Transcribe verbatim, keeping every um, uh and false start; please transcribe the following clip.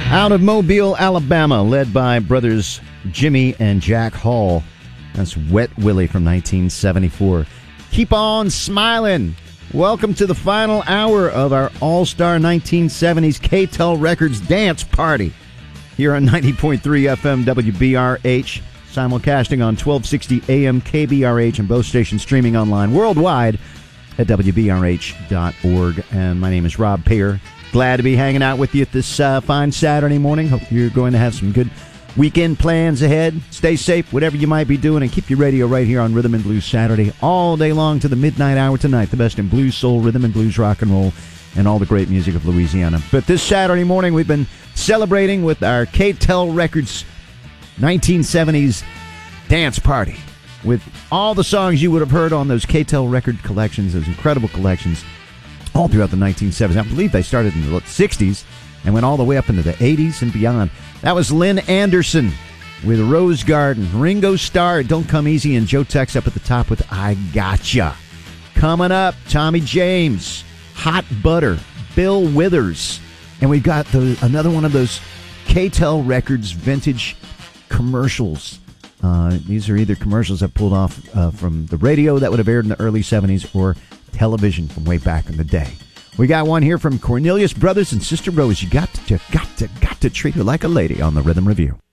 Out of Mobile, Alabama, led by brothers Jimmy and Jack Hall. That's Wet Willie from nineteen seventy-four. Keep on smiling. Welcome to the final hour of our All-Star nineteen seventies K-Tel Records Dance Party here on ninety point three F M W B R H, simulcasting on twelve sixty A M K B R H and both stations streaming online worldwide at W B R H dot org. And my name is Rob Payer. Glad to be hanging out with you this uh, fine Saturday morning. Hope you're going to have some good weekend plans ahead. Stay safe, whatever you might be doing, and keep your radio right here on Rhythm and Blues Saturday all day long to the midnight hour tonight. The best in blues, soul, rhythm and blues, rock and roll, and all the great music of Louisiana. But this Saturday morning, we've been celebrating with our K-Tel Records nineteen seventies Dance Party with all the songs you would have heard on those K-Tel record collections, those incredible collections, all throughout the nineteen seventies. I believe they started in the sixties and went all the way up into the eighties and beyond. That was Lynn Anderson with Rose Garden, Ringo Starr, Don't Come Easy, and Joe Tex up at the top with I Gotcha. Coming up, Tommy James, Hot Butter, Bill Withers, and we've got the, another one of those K-Tel Records vintage commercials. Uh, these are either commercials that pulled off uh, from the radio that would have aired in the early seventies or television from way back in the day. We got one here from Cornelius Brothers and Sister Rose. You got to, got to, got to treat her like a lady on the Rhythm Review.